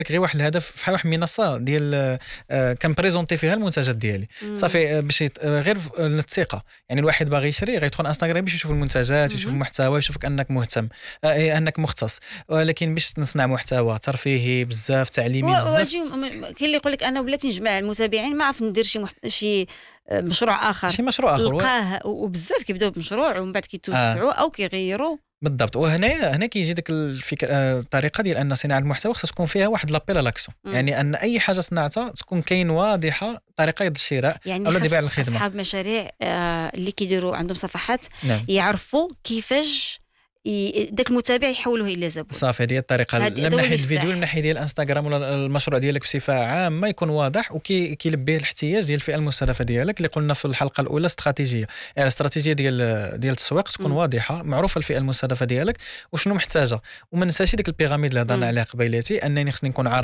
غير واحد الهدف بحال واحد المنصه ديال كنبريزونتي فيها المنتجات ديالي صافي باش غير الثقه. يعني الواحد باغي يشري غيدخل انستغرام باش يشوف المنتجات، يشوف المحتوى، يشوفك انك مهتم، انك مختص. ولكن باش تصنع محتوى ترفيهي بزاف، تعليمي بزاف، كاين اللي يقول لك انا ولات نجمع المتابعين، ما عرف ندير شي مشروع اخر، شي مشروع اخر لقاه. وبزاف كيبداو بمشروع ومن بعد كيتوسعوا او كيغيروا. بالضبط. وهنا كيجي داك الفكره، الطريقه ديال ان صناعه المحتوى خصها تكون فيها واحد لابيل لاكسيون، يعني ان اي حاجه صنعتها تكون كاين واضحه طريقه الشراء يعني او بيع الخدمه. اصحاب مشاريع اللي كيديروا عندهم صفحات نعم. يعرفوا كيفاش داك المتابع يحولوه الى زبون. صافي هذه الطريقه، لا من ناحيه الفيديو، من ناحيه ديال الانستغرام ولا المشروع ديالك بصفه عامه يكون واضح وكيلبي الاحتياج ديال الفئه المستهدفه ديالك اللي قلنا في الحلقه الاولى استراتيجيه. يعني الاستراتيجيه ديال التسويق تكون واضحه، معروفه الفئه المستهدفه ديالك وشنو محتاجه. وما ننساش ديك البيراميد اللي هضرنا عليها قبيلاتي، انني خصني نكون عارف